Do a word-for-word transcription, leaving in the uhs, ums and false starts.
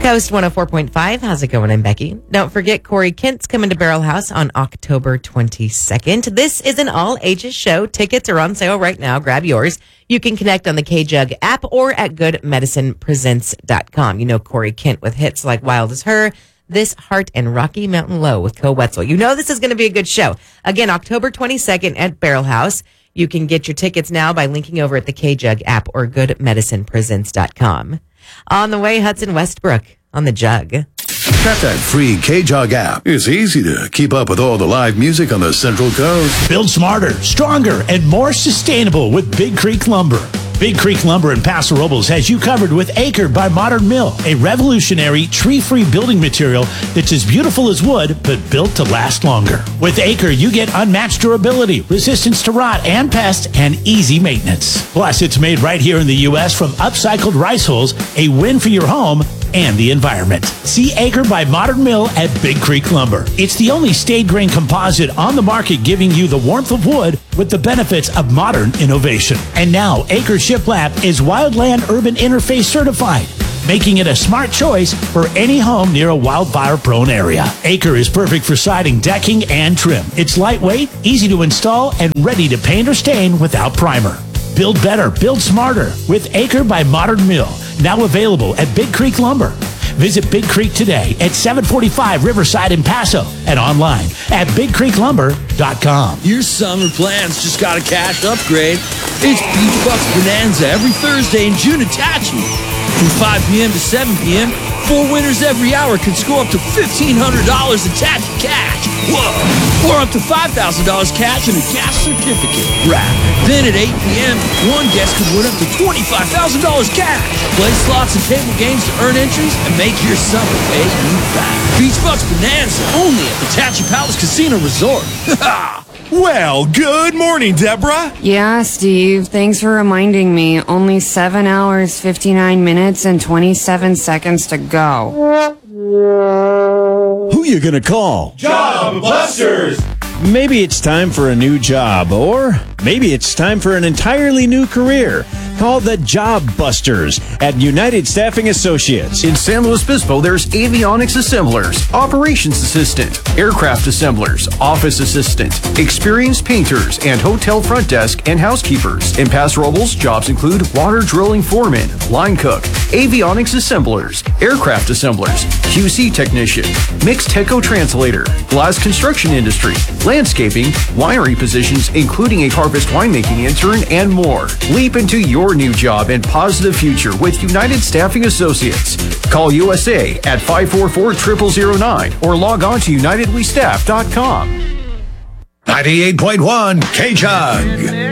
Coast one oh four point five. How's it going? I'm Becky. Don't forget, Corey Kent's coming to Barrel House on October twenty-second. This is an all-ages show. Tickets are on sale right now. Grab yours. You can connect on the K-Jug app or at good medicine presents dot com. You know Corey Kent with hits like Wild as Her, This Heart, and Rocky Mountain Low with Co Wetzel. You know this is going to be a good show. Again, October twenty-second at Barrel House. You can get your tickets now by linking over at the K-Jug app or good medicine presents dot com. On the way, Hudson Westbrook on the Jug. Got that free K-Jug app. It's easy to keep up with all the live music on the Central Coast. Build smarter, stronger, and more sustainable with Big Creek Lumber. Big Creek Lumber in Paso Robles has you covered with Acre by Modern Mill, a revolutionary tree-free building material that's as beautiful as wood, but built to last longer. With Acre, you get unmatched durability, resistance to rot and pests, and easy maintenance. Plus, it's made right here in the U S from upcycled rice hulls, a win for your home and the environment. See Acre by Modern Mill at Big Creek Lumber. It's the only stayed grain composite on the market giving you the warmth of wood with the benefits of modern innovation. And now, Acre Shiplap is Wildland Urban Interface certified, making it a smart choice for any home near a wildfire-prone area. Acre is perfect for siding, decking, and trim. It's lightweight, easy to install, and ready to paint or stain without primer. Build better, build smarter with Acre by Modern Mill. Now available at Big Creek Lumber. Visit Big Creek today at seven forty-five Riverside in Paso and online at big creek lumber dot com. Your summer plans just got a cash upgrade. It's Beach Bucks Bonanza every Thursday in June at Tachi. From five p.m. to seven p.m., four winners every hour can score up to fifteen hundred dollars in Tachi cash. Whoa! Or up to five thousand dollars cash and a gas certificate. Right. Then at eight p.m., one guest could win up to twenty-five thousand dollars cash. Play slots and table games to earn entries and make your summer pay you back. Beach Bucks Bonanza, only at the Tachi Palace Casino Resort. Well, good morning, Deborah. Yeah, Steve. Thanks for reminding me. Only seven hours, fifty-nine minutes, and twenty-seven seconds to go. Who you gonna call? Job Busters! Maybe it's time for a new job, or maybe it's time for an entirely new career. Call the Job Busters at United Staffing Associates. In San Luis Obispo, there's avionics assemblers, operations assistant, aircraft assemblers, office assistant, experienced painters, and hotel front desk and housekeepers. In Paso Robles, jobs include water drilling foreman, line cook, avionics assemblers, aircraft assemblers, Q C technician, mixed techo translator, glass construction industry, landscaping, winery positions, including a harvest winemaking intern, and more. Leap into your new job and positive future with United Staffing Associates. Call U S A at five four four, zero zero zero nine or log on to united we staff dot com. ninety-eight point one K-Jug.